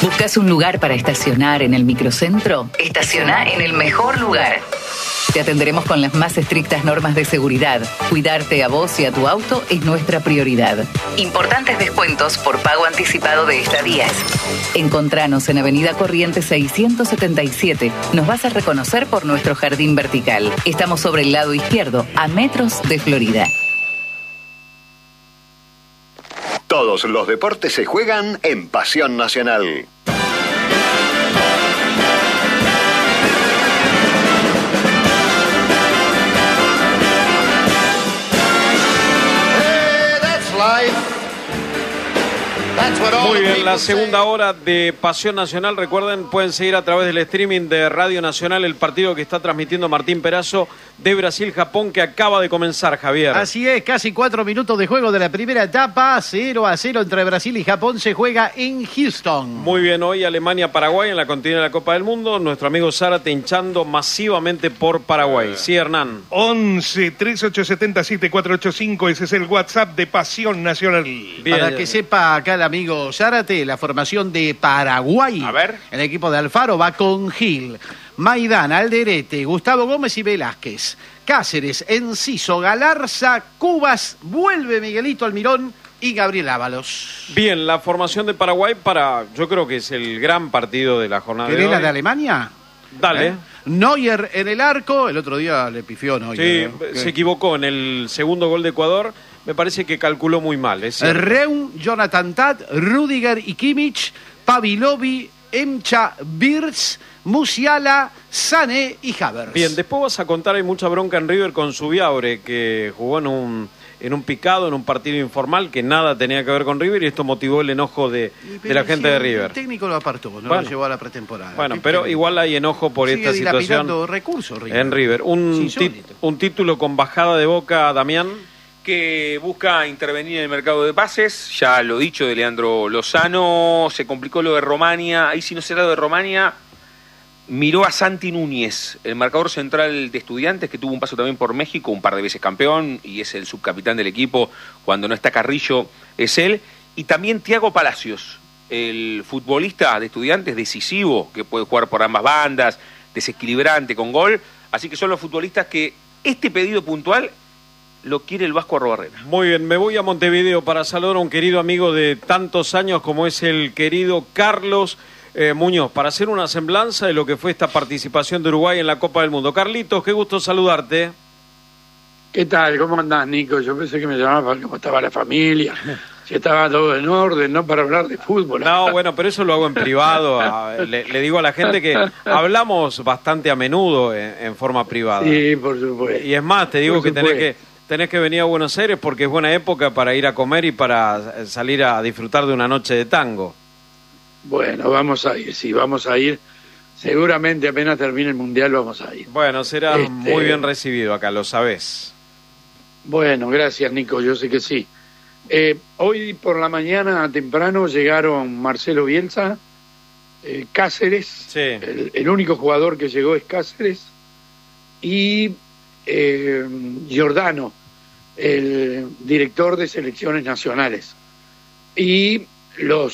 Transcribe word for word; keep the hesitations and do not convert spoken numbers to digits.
¿Buscas un lugar para estacionar en el microcentro? Estaciona en el mejor lugar. Te atenderemos con las más estrictas normas de seguridad. Cuidarte a vos y a tu auto es nuestra prioridad. Importantes descuentos por pago anticipado de estadías. Encontranos en Avenida Corrientes seiscientos setenta y siete. Nos vas a reconocer por nuestro jardín vertical. Estamos sobre el lado izquierdo, a metros de Florida. Todos los deportes se juegan en Pasión Nacional. Muy bien, la segunda hora de Pasión Nacional. Recuerden, pueden seguir a través del streaming de Radio Nacional el partido que está transmitiendo Martín Perazo de Brasil-Japón, que acaba de comenzar, Javier. Así es, casi cuatro minutos de juego de la primera etapa, cero a cero entre Brasil y Japón, se juega en Houston. Muy bien, hoy Alemania-Paraguay en la continuidad de la Copa del Mundo. Nuestro amigo Zárate hinchando masivamente por Paraguay. Sí, Hernán. once, treinta y ocho setenta y siete, cuatrocientos ochenta y cinco, ese es el WhatsApp de Pasión Nacional. Bien. Para que sepa acá el amigo Zárate, la formación de Paraguay. A ver. El equipo de Alfaro va con Gil, Maidana, Alderete, Gustavo Gómez y Velázquez, Cáceres, Enciso, Galarza, Cubas, vuelve Miguelito Almirón y Gabriel Ábalos. Bien, la formación de Paraguay para, yo creo que es el gran partido de la jornada de hoy. ¿Querés la de Alemania? Dale. ¿Eh? Neuer en el arco, el otro día le pifió Neuer. Sí, ¿eh? se equivocó en el segundo gol de Ecuador. Me parece que calculó muy mal. ¿Es cierto? Reun, Jonathan Tat, Rudiger y Kimmich, Pavilovi, Emcha, Birz, Musiala, Sané y Havertz. Bien, después vas a contar, hay mucha bronca en River con Zubiaure, que jugó en un, en un picado, en un partido informal, que nada tenía que ver con River, y esto motivó el enojo de, de la gente si de River. El técnico lo apartó, no bueno, lo llevó a la pretemporada. Bueno, pero igual hay enojo por Sigue esta situación recursos, River. en River. Un, ti, un título con bajada de boca, Damián. Que busca intervenir en el mercado de pases, ya lo dicho de Leandro Lozano, se complicó lo de Romania, ahí si no será lo de Romania, miró a Santi Núñez, el marcador central de Estudiantes, que tuvo un paso también por México, un par de veces campeón, y es el subcapitán del equipo, cuando no está Carrillo es él, y también Thiago Palacios, el futbolista de Estudiantes decisivo, que puede jugar por ambas bandas, desequilibrante con gol, así que son los futbolistas que este pedido puntual lo quiere el Vasco Arrobarrena. Muy bien, me voy a Montevideo para saludar a un querido amigo de tantos años como es el querido Carlos eh, Muñoz, para hacer una semblanza de lo que fue esta participación de Uruguay en la Copa del Mundo. Carlitos, qué gusto saludarte. ¿Qué tal? ¿Cómo andás, Nico? Yo pensé que me llamaba para cómo estaba la familia, si estaba todo en orden, no para hablar de fútbol. No, bueno, pero eso lo hago en privado. A, le, le digo a la gente que hablamos bastante a menudo en, en forma privada. Sí, por supuesto. Y es más, te digo por que tenés supuesto. que... Tenés que venir a Buenos Aires porque es buena época para ir a comer y para salir a disfrutar de una noche de tango. Bueno, vamos a ir, sí, vamos a ir. Seguramente apenas termine el Mundial vamos a ir. Bueno, será este... muy bien recibido acá, lo sabés. Bueno, gracias, Nico, yo sé que sí. Eh, hoy por la mañana temprano llegaron Marcelo Bielsa, eh, Cáceres, sí. el, el único jugador que llegó es Cáceres, y... Eh, Giordano, el director de selecciones nacionales, y los